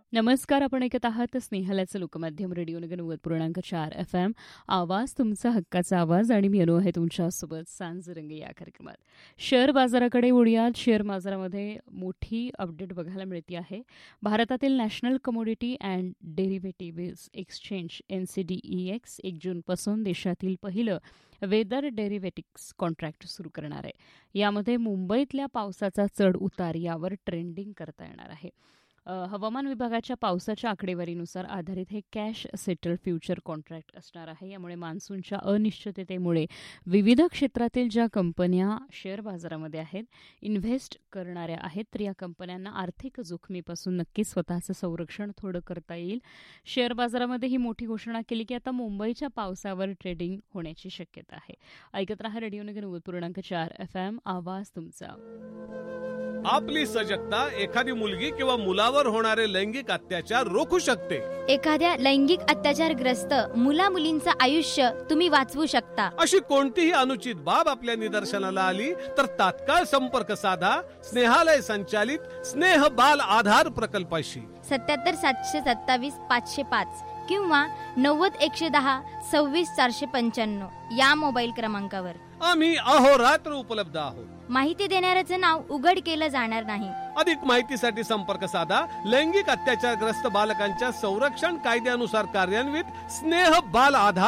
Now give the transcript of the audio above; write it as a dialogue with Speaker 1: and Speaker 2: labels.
Speaker 1: नमस्कार. आपण ऐकत आहात स्नेहलाचं लोकमाध्यम रेडिओ नगर 90.4 FM. आवाज तुमचा हक्काचा आवाज आणि मी अनु आहे तुमच्यासोबत सांजरंग या कार्यक्रमात. शेअर बाजाराकडे वळूयात. शेअर बाजारामध्ये मोठी अपडेट बघायला मिळते आहे. भारतातील national commodity and derivatives exchange NCDEX 1 जूनपासून देशातील पहिलं वेदर डेरिव्हेटिव्स कॉन्ट्रॅक्ट सुरू करणार आहे. यामध्ये मुंबईतल्या पावसाचा चढ उतार यावर ट्रेंडिंग करता येणार आहे. हवामान विभागाच्या पावसाच्या आकडेवारीनुसार आधारित हे कॅश सेटल फ्युचर कॉन्ट्रॅक्ट असणार आहे. यामुळे मान्सूनच्या अनिश्चिततेमुळे विविध क्षेत्रातील ज्या कंपन्या शेअर बाजारामध्ये आहेत, इन्व्हेस्ट करणाऱ्या आहेत, तर या कंपन्यांना आर्थिक जोखमीपासून नक्कीच स्वतःचं संरक्षण थोडं करता येईल. शेअर बाजारामध्ये ही मोठी घोषणा केली की आता मुंबईच्या पावसावर ट्रेडिंग होण्याची शक्यता आहे. ऐकत रहा रेडिओ नगर 90.4 FM. आवाज तुमचा.
Speaker 2: आपली सजगता एखादी मुलगी किंवा मुलावर होणारे लैंगिक अत्याचार रोखू शकते.
Speaker 3: एखाद्या लैंगिक अत्याचारग्रस्त मुला मुलींचं आयुष्य तुम्ही वाचवू शकता.
Speaker 2: अशी कोणतीही अनुचित बाब आपल्या निदर्शनाला आली तर तात्काळ संपर्क साधा स्नेहालय संचालित स्नेह बाल आधार प्रकल्पाशी. 77
Speaker 3: 727 505 किंवा 90 110 26 495 या मोबाईल क्रमांकावर
Speaker 2: आम्ही अहोरात्र उपलब्ध आहोत.
Speaker 3: माहिती देणाऱ्याचं नाव उघड केलं जाणार नाही.
Speaker 2: अधिक माहितीसाठी संपर्क साधा लैंगिक अत्याचारग्रस्त बालकांच्या संरक्षण कायद्यानुसार कार्यान्वित स्नेह बाल आधार